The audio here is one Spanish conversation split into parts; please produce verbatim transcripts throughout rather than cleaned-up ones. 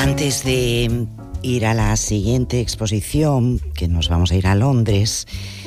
Antes de ir a la siguiente exposición, que nos vamos a ir a Londres,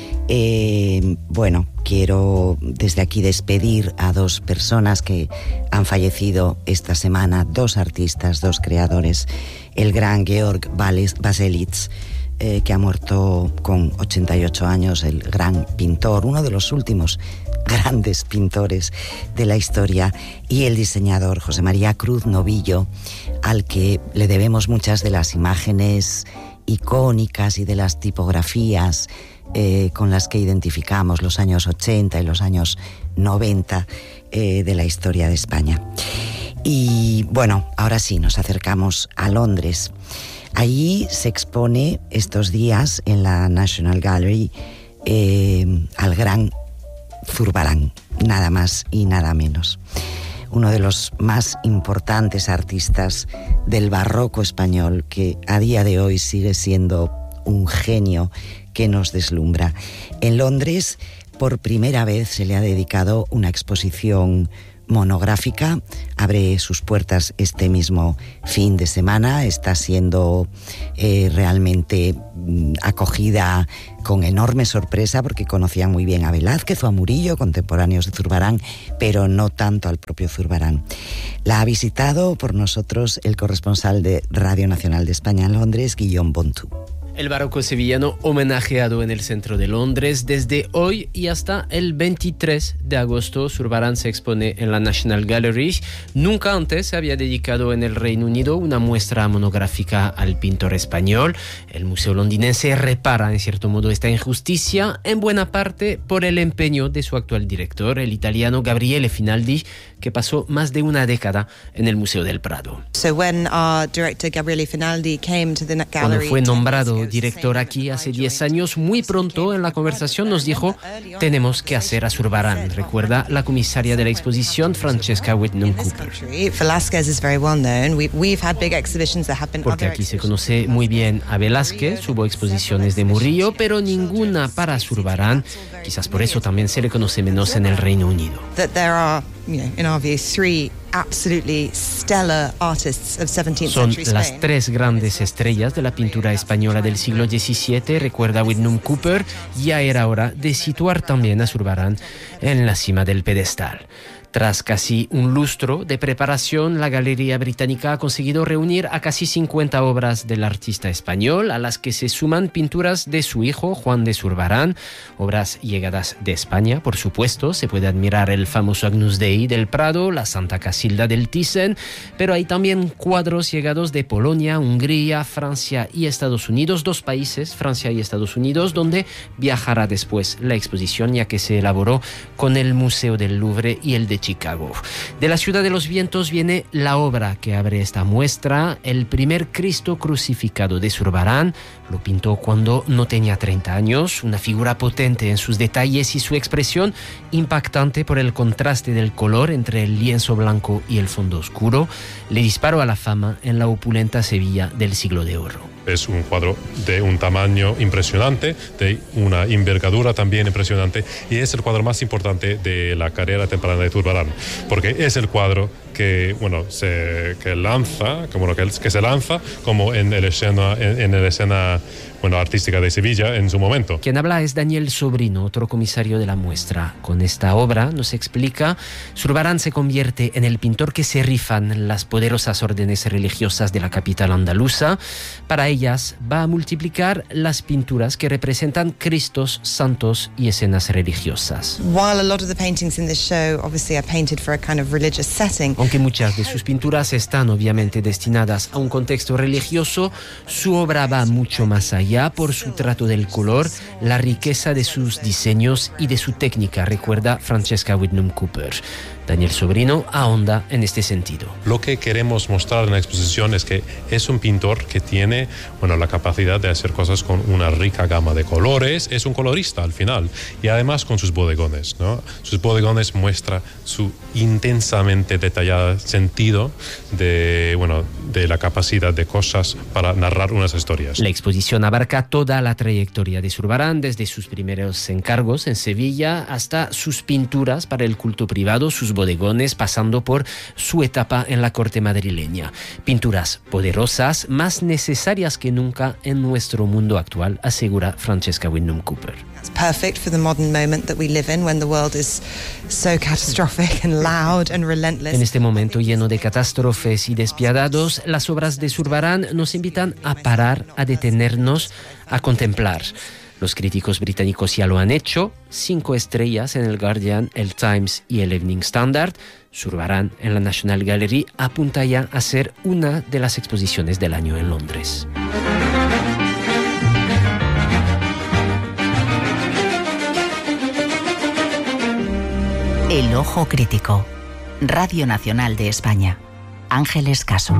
eh, bueno, quiero desde aquí despedir a dos personas que han fallecido esta semana, dos artistas, dos creadores. El gran Georg Baselitz, eh, que ha muerto con ochenta y ocho años, el gran pintor, uno de los últimos grandes pintores de la historia, y el diseñador José María Cruz Novillo, al que le debemos muchas de las imágenes icónicas y de las tipografías eh, con las que identificamos los años ochenta y los años noventa eh, de la historia de España. Y bueno, ahora sí, nos acercamos a Londres. Allí se expone estos días en la National Gallery eh, al gran Zurbarán, nada más y nada menos. Uno de los más importantes artistas del barroco español, que a día de hoy sigue siendo un genio que nos deslumbra. En Londres, por primera vez, se le ha dedicado una exposición monográfica. Abre sus puertas este mismo fin de semana. Está siendo eh, realmente mm, acogida con enorme sorpresa, porque conocían muy bien a Velázquez o a Murillo, contemporáneos de Zurbarán, pero no tanto al propio Zurbarán. La ha visitado por nosotros el corresponsal de Radio Nacional de España en Londres, Guillaume Bontou. El barroco sevillano homenajeado en el centro de Londres. Desde hoy y hasta el veintitrés de agosto, Zurbarán se expone en la National Gallery. Nunca antes se había dedicado en el Reino Unido una muestra monográfica al pintor español. El Museo Londinense repara, en cierto modo, esta injusticia, en buena parte por el empeño de su actual director, el italiano Gabriele Finaldi, que pasó más de una década en el Museo del Prado. So when our director Gabriele Finaldi came to the gallery, Cuando fue nombrado director aquí hace diez años, muy pronto en la conversación nos dijo: tenemos que hacer a Zurbarán, recuerda la comisaria de la exposición, Francesca Whitnum Cooper. Porque aquí se conoce muy bien a Velázquez, hubo exposiciones de Murillo, pero ninguna para Zurbarán. Quizás por eso también se le conoce menos en el Reino Unido. Son las tres grandes estrellas de la pintura española del siglo diecisiete, recuerda Whitnum Cooper. Ya era hora de situar también a Zurbarán en la cima del pedestal. Tras casi un lustro de preparación, la Galería Británica ha conseguido reunir a casi cincuenta obras del artista español, a las que se suman pinturas de su hijo, Juan de Zurbarán, obras llegadas de España, por supuesto. Se puede admirar el famoso Agnus Dei del Prado, la Santa Casilda del Thyssen, pero hay también cuadros llegados de Polonia, Hungría, Francia y Estados Unidos, dos países, Francia y Estados Unidos, donde viajará después la exposición, ya que se elaboró con el Museo del Louvre y el de Chicago. De la Ciudad de los Vientos viene la obra que abre esta muestra, el primer Cristo crucificado de Zurbarán. Lo pintó cuando no tenía treinta años, una figura potente en sus detalles y su expresión impactante por el contraste del color entre el lienzo blanco y el fondo oscuro. Le disparó a la fama en la opulenta Sevilla del siglo de oro. Es un cuadro de un tamaño impresionante, de una envergadura también impresionante, y es el cuadro más importante de la carrera temprana de Zurbarán, porque es el cuadro que, bueno, se que lanza, como que, que se lanza como en el escena, en, en el escena bueno, artística de Sevilla en su momento. Quien habla es Daniel Sobrino, otro comisario de la muestra. Con esta obra, nos explica, Zurbarán se convierte en el pintor que se rifan las poderosas órdenes religiosas de la capital andaluza. Para ellas va a multiplicar las pinturas que representan Cristos, santos y escenas religiosas. Aunque muchas de sus pinturas están obviamente destinadas a un contexto religioso, su obra va mucho más allá por su trato del color, la riqueza de sus diseños y de su técnica, recuerda Francesca Whitnum Cooper. Daniel Sobrino ahonda en este sentido. Lo que queremos mostrar en la exposición es que es un pintor que tiene, bueno, la capacidad de hacer cosas con una rica gama de colores. Es un colorista al final, y además con sus bodegones, ¿no? Sus bodegones muestra su intensamente detallado sentido de, bueno, de la capacidad de cosas para narrar unas historias. La exposición abarca abarca toda la trayectoria de Zurbarán, desde sus primeros encargos en Sevilla hasta sus pinturas para el culto privado, sus bodegones, pasando por su etapa en la corte madrileña. Pinturas poderosas, más necesarias que nunca en nuestro mundo actual, asegura Francesca Whitnum Cooper. It's perfect for the modern moment that we live in, when the world is so catastrophic and loud and relentless. En este momento lleno de catástrofes y despiadados, las obras de Zurbarán nos invitan a parar, a detenernos, a contemplar. Los críticos británicos ya lo han hecho, cinco estrellas en el Guardian, el Times y el Evening Standard. Zurbarán en la National Gallery apunta ya a ser una de las exposiciones del año en Londres. El Ojo Crítico. Radio Nacional de España. Ángeles Caso.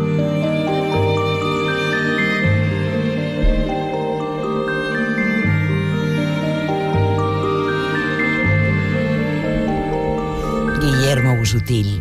Guillermo Busuttil.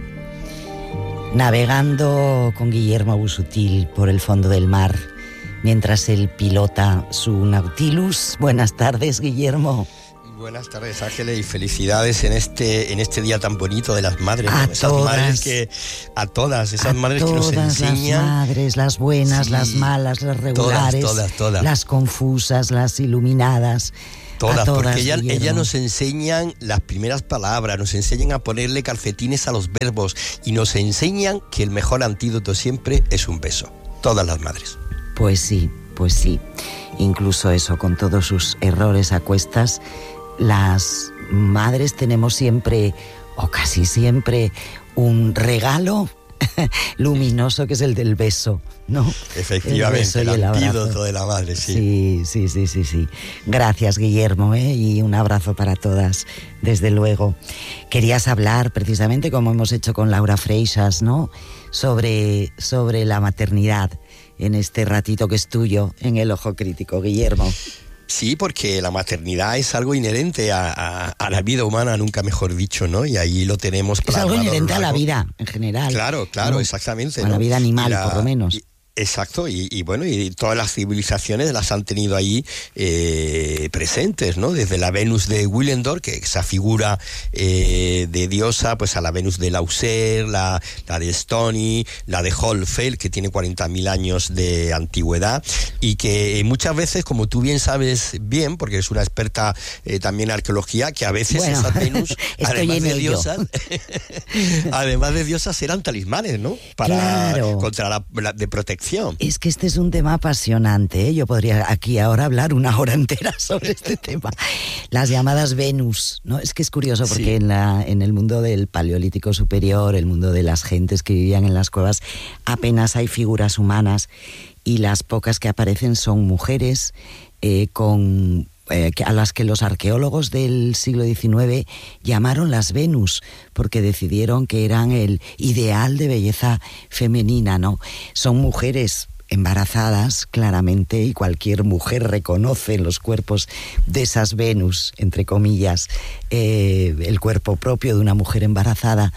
Navegando con Guillermo Busuttil por el fondo del mar, mientras él pilota su Nautilus. Buenas tardes, Guillermo. Buenas tardes, Ángeles, y felicidades en este en este día tan bonito de las madres, a ¿no? Esas todas, madres que a todas esas a madres todas que nos enseñan, las madres, las buenas, sí, las malas, las regulares, todas, todas, todas. las confusas, las iluminadas. Todas, todas, porque ellas, Guillermo. ellas nos enseñan las primeras palabras, nos enseñan a ponerle calcetines a los verbos y nos enseñan que el mejor antídoto siempre es un beso. Todas las madres. Pues sí, pues sí. Incluso eso, con todos sus errores a cuestas, las madres tenemos siempre, o casi siempre, un regalo luminoso que es el del beso, ¿no? Efectivamente, el, el antídoto de la madre, sí. Sí, sí, sí, sí, sí. Gracias, Guillermo, ¿eh? Y un abrazo para todas, desde luego. Querías hablar, precisamente como hemos hecho con Laura Freixas, ¿no? Sobre, sobre la maternidad en este ratito que es tuyo en El Ojo Crítico, Guillermo. Sí, porque la maternidad es algo inherente a, a, a la vida humana, nunca mejor dicho, ¿no? Y ahí lo tenemos plasmado. Es algo inherente a, a la vida, en general. Claro, claro, ¿no? Exactamente. A la ¿no? vida animal, la, por lo menos. Y, exacto, y, y bueno, y todas las civilizaciones las han tenido ahí eh, presentes, ¿no? Desde la Venus de Willendorf, que esa figura eh, de diosa, pues a la Venus de Lauser, la, la de Stony, la de Holfeld, que tiene cuarenta mil años de antigüedad, y que muchas veces, como tú bien sabes bien, porque eres una experta eh, también en arqueología, que a veces bueno, esas Venus, además de diosas, además de diosas, eran talismanes, ¿no? Para, claro. Contra la, la de protección. Es que este es un tema apasionante, ¿eh? Yo podría aquí ahora hablar una hora entera sobre este tema. Las llamadas Venus, ¿no? Es que es curioso porque sí. en, la, en el mundo del Paleolítico Superior, el mundo de las gentes que vivían en las cuevas, apenas hay figuras humanas y las pocas que aparecen son mujeres eh, con... Eh, a las que los arqueólogos del siglo diecinueve llamaron las Venus, porque decidieron que eran el ideal de belleza femenina, ¿no? Son mujeres embarazadas, claramente, y cualquier mujer reconoce en los cuerpos de esas Venus, entre comillas, eh, el cuerpo propio de una mujer embarazada.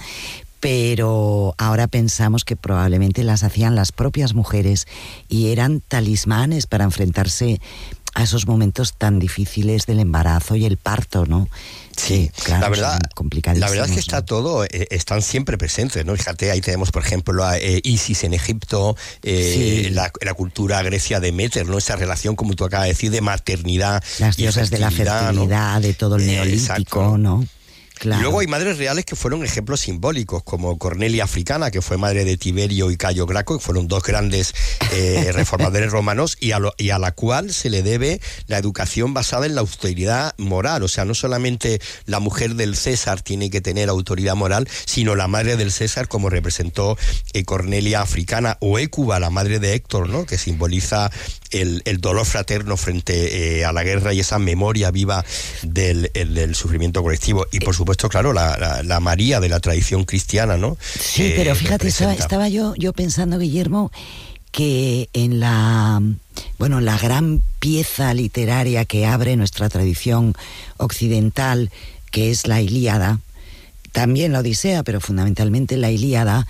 Pero ahora pensamos que probablemente las hacían las propias mujeres y eran talismanes para enfrentarse a esos momentos tan difíciles del embarazo y el parto, ¿no? Sí, claro, la verdad, la verdad es que está ¿no? todo, eh, están siempre presentes, ¿no? Fíjate, ahí tenemos, por ejemplo, a eh, Isis en Egipto, eh, sí. la, la cultura grecia de Demeter, ¿no? Esa relación, como tú acabas de decir, de maternidad. Las diosas de la fertilidad, ¿no? De todo el neolítico, exacto. ¿no? Claro. Y luego hay madres reales que fueron ejemplos simbólicos, como Cornelia Africana, que fue madre de Tiberio y Cayo Graco, que fueron dos grandes eh, reformadores romanos, y a, lo, y a la cual se le debe la educación basada en la austeridad moral. O sea, no solamente la mujer del César tiene que tener autoridad moral, sino la madre del César, como representó eh, Cornelia Africana, o Écuba, la madre de Héctor, ¿no? Que simboliza el, el dolor fraterno frente eh, a la guerra y esa memoria viva del, el, del sufrimiento colectivo. Y por supuesto, Puesto, claro, la, la, la María de la tradición cristiana, ¿no? Sí, eh, pero fíjate, estaba, estaba yo, yo pensando, Guillermo, que en la, bueno, la gran pieza literaria que abre nuestra tradición occidental, que es la Ilíada, también la Odisea, pero fundamentalmente la Ilíada,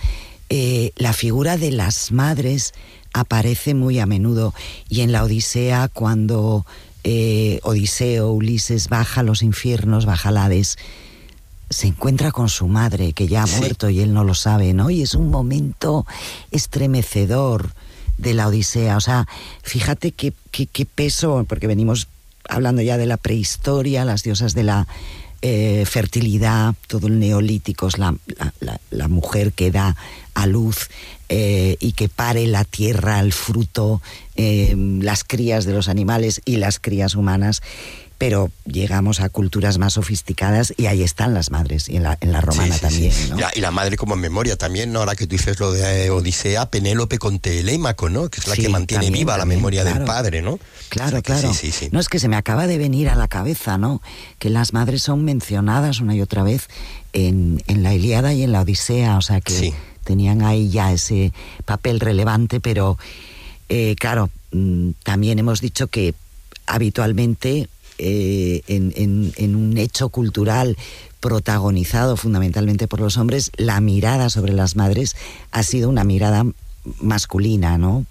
eh, la figura de las madres aparece muy a menudo, y en la Odisea, cuando eh, Odiseo, Ulises, baja a los infiernos, baja al Hades, se encuentra con su madre, que ya ha muerto, sí, y él no lo sabe, ¿no? Y es un momento estremecedor de la Odisea. O sea, fíjate qué, qué, qué peso, porque venimos hablando ya de la prehistoria, las diosas de la eh, fertilidad, todo el neolítico, es la, la, la, la mujer que da a luz eh, y que pare la tierra, el fruto, eh, las crías de los animales y las crías humanas. Pero llegamos a culturas más sofisticadas y ahí están las madres, y en la, en la romana, sí, sí, también, sí, ¿no? Y la, y la madre como en memoria también, ¿no? Ahora que tú dices lo de Odisea, Penélope con Telémaco, ¿no? Que es la sí, que mantiene también, viva también, la memoria, claro, del padre, ¿no? Claro, o sea, Sí, claro. sí, sí. No, es que se me acaba de venir a la cabeza, ¿no? Que las madres son mencionadas una y otra vez en, en la Ilíada y en la Odisea, o sea que sí, tenían ahí ya ese papel relevante, pero eh, claro, mmm, también hemos dicho que habitualmente Eh, en, en, en un hecho cultural protagonizado fundamentalmente por los hombres, la mirada sobre las madres ha sido una mirada masculina, ¿no?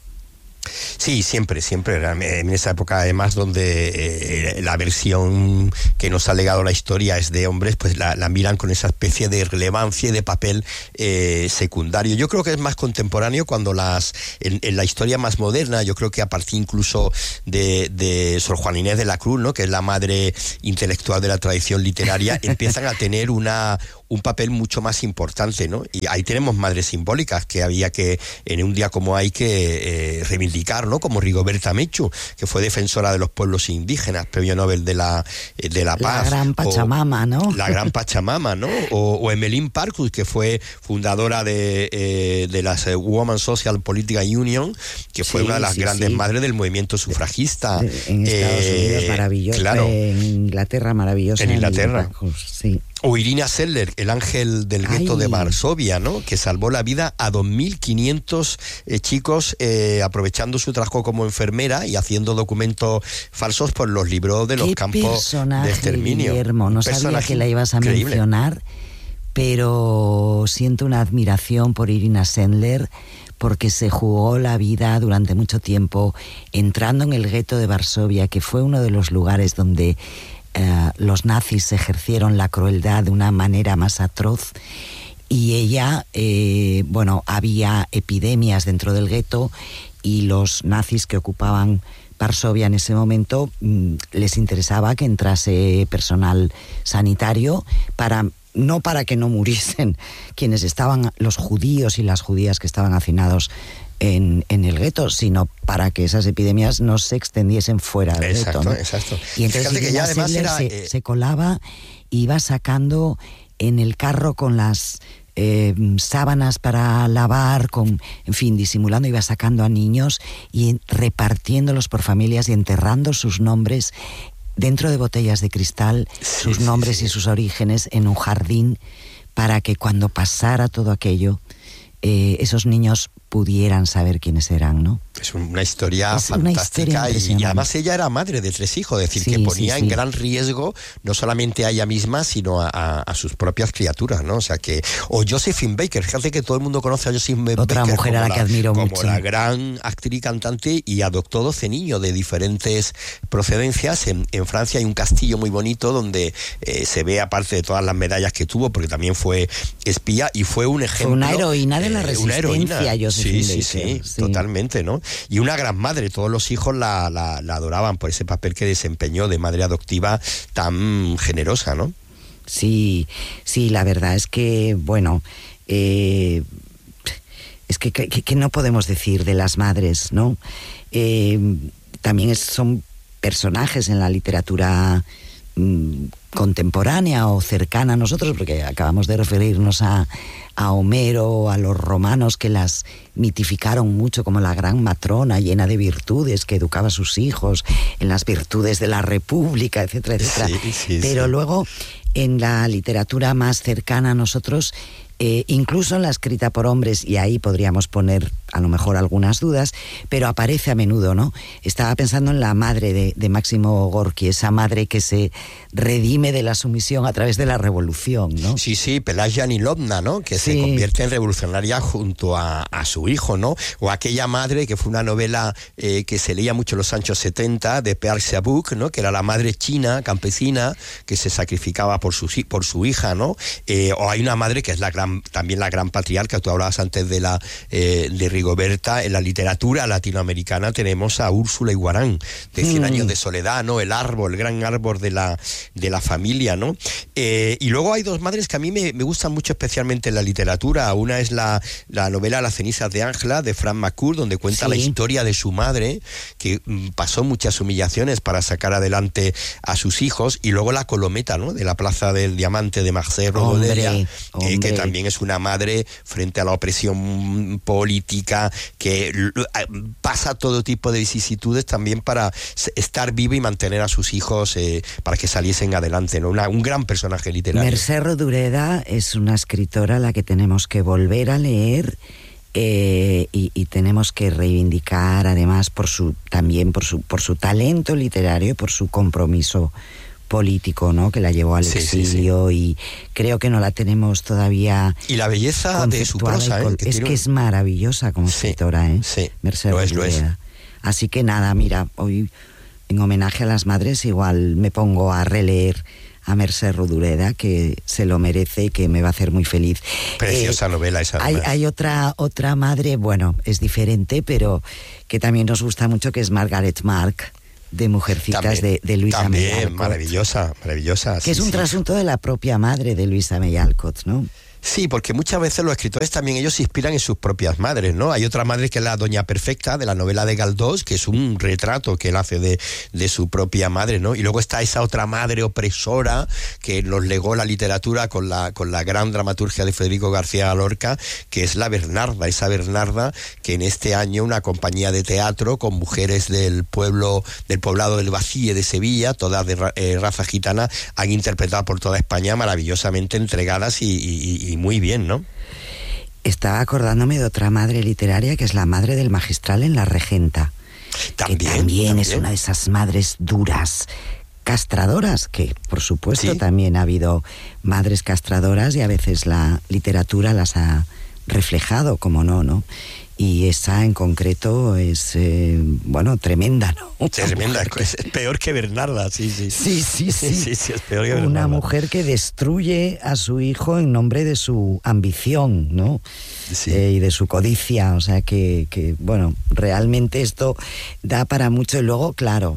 Sí, siempre, siempre. En esa época, además, donde eh, la versión que nos ha legado la historia es de hombres, pues la, la miran con esa especie de relevancia y de papel eh, secundario. Yo creo que es más contemporáneo cuando las en, en la historia más moderna, yo creo que a partir incluso de, de Sor Juana Inés de la Cruz, ¿no?, que es la madre intelectual de la tradición literaria, empiezan a tener una un papel mucho más importante, ¿no? Y ahí tenemos madres simbólicas que había que, en un día como hay que eh, reivindicar, ¿no? Como Rigoberta Menchú, que fue defensora de los pueblos indígenas, premio Nobel de la, de la Paz. La gran Pachamama, ¿no? La gran Pachamama, ¿no? O, o Emmeline Pankhurst, que fue fundadora de, eh, de las Women Social Political Union, que fue sí, una de las sí, grandes sí. madres del movimiento sufragista. En Estados eh, Unidos, maravillosa. Claro. En Inglaterra, maravillosa. En Inglaterra. Sí. O Irina Seller, el ángel del gueto de Varsovia, ¿no?, que salvó la vida a dos mil quinientos eh, chicos eh, aprovechando su trabajo como enfermera y haciendo documentos falsos, pues los libró de los Qué campos de exterminio. Guillermo, no sabía que la ibas a increíble. mencionar, pero siento una admiración por Irina Seller, porque se jugó la vida durante mucho tiempo entrando en el gueto de Varsovia, que fue uno de los lugares donde Uh, los nazis ejercieron la crueldad de una manera más atroz, y ella, eh, bueno, había epidemias dentro del gueto, y los nazis que ocupaban Varsovia en ese momento mmm, les interesaba que entrase personal sanitario para no para que no muriesen quienes estaban, los judíos y las judías que estaban hacinados En, en el gueto, sino para que esas epidemias no se extendiesen fuera del exacto, gueto, ¿no? Exacto, y entonces que ya además era, se, eh... se colaba, iba sacando en el carro con las eh, sábanas para lavar, con, en fin, disimulando, iba sacando a niños y repartiéndolos por familias y enterrando sus nombres dentro de botellas de cristal, sí, sus nombres sí, sí. y sus orígenes en un jardín, para que cuando pasara todo aquello, eh, esos niños pudieran saber quiénes eran, ¿no? Es una historia es fantástica una historia y, y además ella era madre de tres hijos, es decir, sí, que ponía sí, sí. en gran riesgo no solamente a ella misma, sino a, a, a sus propias criaturas, ¿no? O sea que, o Josephine Baker, fíjate que todo el mundo conoce a Josephine Baker. Otra mujer a la, la que admiro como mucho. Como la gran actriz y cantante, y adoptó doce niños de diferentes procedencias. En, en Francia hay un castillo muy bonito donde eh, se ve, aparte de todas las medallas que tuvo, porque también fue espía y fue un ejemplo. Fue una heroína de la eh, resistencia, Josephine sí, sí, Baker. Sí, sí, totalmente, ¿no? Y una gran madre, todos los hijos la, la, la adoraban por ese papel que desempeñó de madre adoptiva tan generosa, ¿no? Sí, sí, la verdad es que, bueno, eh, es que, que, que no podemos decir de las madres, ¿no? Eh, también es, son personajes en la literatura mmm, contemporánea o cercana a nosotros, porque acabamos de referirnos a, a Homero, a los romanos, que las mitificaron mucho como la gran matrona llena de virtudes, que educaba a sus hijos en las virtudes de la república, etcétera, etcétera. Sí, sí, Pero sí. luego, en la literatura más cercana a nosotros, eh, incluso en la escrita por hombres, y ahí podríamos poner a lo mejor algunas dudas, pero aparece a menudo, ¿no? Estaba pensando en la madre de, de Máximo Gorki, esa madre que se redime de la sumisión a través de la revolución, ¿no? Sí, sí, Pelaya Nilovna, ¿no? Que sí. se convierte en revolucionaria junto a, a su hijo, ¿no? O aquella madre, que fue una novela eh, que se leía mucho en los años setenta, de Pearl Sabuk, ¿no? Que era la madre china, campesina, que se sacrificaba por su, por su hija, ¿no? Eh, o hay una madre que es la gran, también la gran patriarca, tú hablabas antes de la eh, de Rigoberta. En la literatura latinoamericana tenemos a Úrsula Iguarán, de Cien mm. años de soledad, ¿no? El árbol, el gran árbol de la, de la familia, ¿no? Eh, y luego hay dos madres que a mí me, me gustan mucho, especialmente en la literatura. Una es la, la novela Las cenizas de Ángela, de Fran McCourt, donde cuenta sí. la historia de su madre, que mm, pasó muchas humillaciones para sacar adelante a sus hijos, y luego La Colometa, ¿no? De la Plaza del Diamante, de Marcel Rogodelia, eh, que también es una madre frente a la opresión política, que pasa todo tipo de vicisitudes también para estar viva y mantener a sus hijos eh, para que saliesen adelante, ¿no? Una, un gran personaje literario. Mercè Rodoreda es una escritora a la que tenemos que volver a leer eh, y, y tenemos que reivindicar, además, por su también por su por su talento literario y por su compromiso político, ¿no? Que la llevó al sí, exilio, sí, sí. y creo que no la tenemos todavía. Y la belleza de su prosa, ¿eh? Que es que un... es maravillosa como sí, escritora, ¿eh? Sí, Mercè lo es, lo es. Así que nada, mira, hoy en homenaje a las madres igual me pongo a releer a Mercè Rodoreda, que se lo merece y que me va a hacer muy feliz. Preciosa eh, novela esa. Hay, hay otra, otra madre, bueno, es diferente, pero que también nos gusta mucho, que es Margaret Mark, de Mujercitas también, de, de Luisa May Alcott. También, maravillosa, maravillosa. Que sí, es un sí. trasunto de la propia madre de Luisa May Alcott, ¿no? Sí, porque muchas veces los escritores también ellos se inspiran en sus propias madres, ¿no? Hay otra madre que es la Doña Perfecta, de la novela de Galdós, que es un retrato que él hace de, de su propia madre, ¿no? Y luego está esa otra madre opresora que nos legó la literatura con la, con la gran dramaturgia de Federico García Lorca, que es la Bernarda, esa Bernarda que en este año una compañía de teatro con mujeres del pueblo, del poblado del Vacíe de Sevilla, todas de ra, eh, raza gitana, han interpretado por toda España, maravillosamente entregadas y, y, y muy bien, ¿no? Estaba acordándome de otra madre literaria, que es la madre del magistral en La Regenta. También, que también, también es una de esas madres duras, castradoras, que por supuesto ¿sí? también ha habido madres castradoras y a veces la literatura las ha reflejado, como no, ¿no? Y esa en concreto es, eh, bueno, tremenda, ¿no? Tremenda, es peor que Bernarda, sí, sí. Sí, sí, sí. sí, sí es peor que Bernarda. Una mujer que destruye a su hijo en nombre de su ambición, ¿no? Sí. Eh, y de su codicia, o sea que, que, bueno, realmente esto da para mucho. Y luego, claro,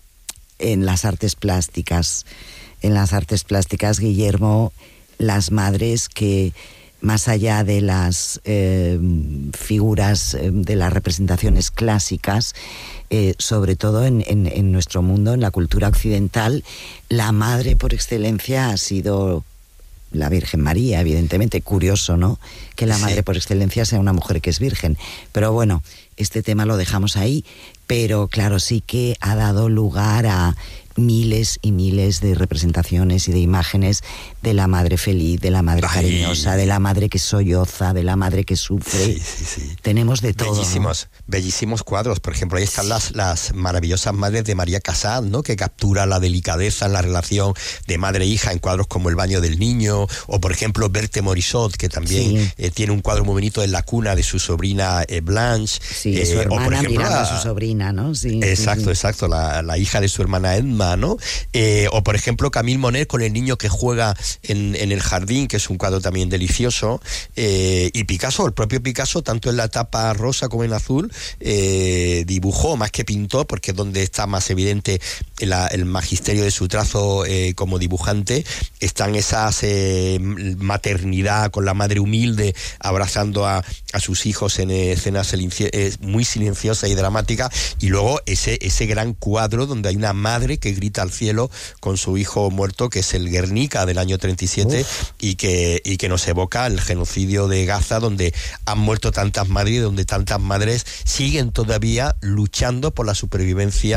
en las artes plásticas, en las artes plásticas, Guillermo, las madres que, más allá de las eh, figuras eh, de las representaciones clásicas, eh, sobre todo en, en, en nuestro mundo, en la cultura occidental, la madre por excelencia ha sido la Virgen María, evidentemente. Curioso, ¿no?, que la madre sí. por excelencia sea una mujer que es virgen. Pero bueno, este tema lo dejamos ahí. Pero claro, sí que ha dado lugar a miles y miles de representaciones y de imágenes de la madre feliz, de la madre Ay. cariñosa, de la madre que solloza, de la madre que sufre. Sí, sí, sí. Tenemos de todo. Bellísimos, ¿no? Bellísimos cuadros. Por ejemplo, ahí están sí. las, las maravillosas madres de María Casat, ¿no?, que captura la delicadeza en la relación de madre e hija en cuadros como El baño del niño, o por ejemplo Berthe Morisot, que también sí. eh, tiene un cuadro muy bonito en la cuna de su sobrina eh, Blanche. Sí, eh, su hermana, o por ejemplo, mirando a su sobrina, ¿no? Sí, exacto, sí, sí. exacto, la, la hija de su hermana Edma, ¿no? Eh, o por ejemplo Camille Monet con El niño que juega en, en el jardín, que es un cuadro también delicioso. Eh, y Picasso, el propio Picasso, tanto en la tapa rosa como en azul, eh, dibujó más que pintó, porque es donde está más evidente la, el magisterio de su trazo eh, como dibujante. Están esas eh, maternidad con la madre humilde abrazando a, a sus hijos en escenas eh, muy silenciosas y dramáticas, y luego ese, ese gran cuadro donde hay una madre que grita al cielo con su hijo muerto, que es el Guernica del año treinta y siete, y que, y que nos evoca el genocidio de Gaza, donde han muerto tantas madres y donde tantas madres siguen todavía luchando por la supervivencia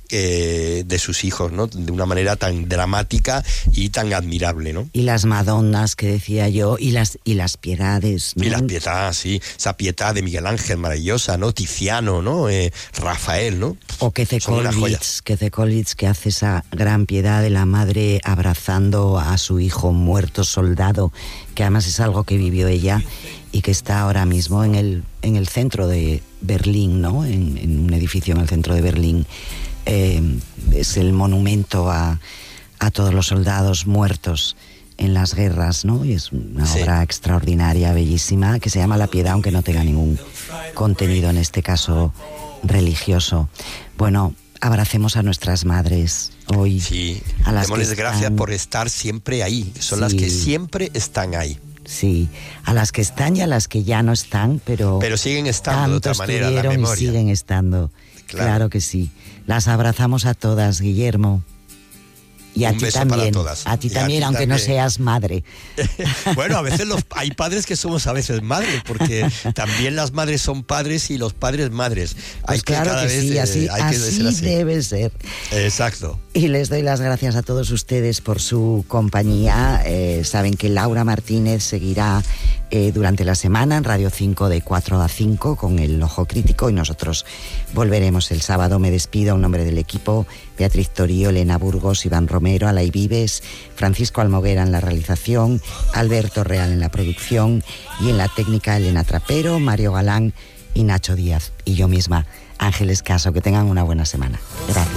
eh, de sus hijos, ¿no? De una manera tan dramática y tan admirable, ¿no? Y las Madonnas que decía yo, y las y las Piedades, ¿no? Y las Pietà, sí, esa Pietà de Miguel Ángel maravillosa, ¿no? Tiziano, ¿no? Eh, Rafael, ¿no? O Quetzalcóatlitl, Quetzalcóatlitl, que hace esa gran piedad de la madre abrazando a su hijo muerto soldado, que además es algo que vivió ella y que está ahora mismo en el en el centro de Berlín, ¿no? En, en un edificio en el centro de Berlín. Eh, es el monumento a, a todos los soldados muertos en las guerras, ¿no? Y es una sí. obra extraordinaria, bellísima, que se llama La Piedad, aunque no tenga ningún contenido, en este caso, religioso. Bueno, abracemos a nuestras madres hoy. Sí, a las démosles que gracias están... por estar siempre ahí, son sí. las que siempre están ahí. Sí, a las que están y a las que ya no están, pero... Pero siguen estando de otra manera, la memoria. Y siguen estando, claro. claro que sí. Las abrazamos a todas, Guillermo. Y a Un ti beso también, para todas. a ti Y también, a ti aunque también. no seas madre. Bueno, a veces los, hay padres que somos a veces madres, porque también las madres son padres y los padres madres. Pues hay claro que cada que vez, sí, así, eh, hay que así ser así. debe ser. Exacto. Y les doy las gracias a todos ustedes por su compañía. Eh, saben que Laura Martínez seguirá eh, durante la semana en Radio cinco de cuatro a cinco con el Ojo Crítico y nosotros volveremos el sábado. Me despido en nombre del equipo: Beatriz Torío, Elena Burgos, Iván Romero, Alay Vives, Francisco Almoguera en la realización, Alberto Real en la producción y en la técnica Elena Trapero, Mario Galán y Nacho Díaz. Y yo misma, Ángeles Caso. Que tengan una buena semana. Gracias.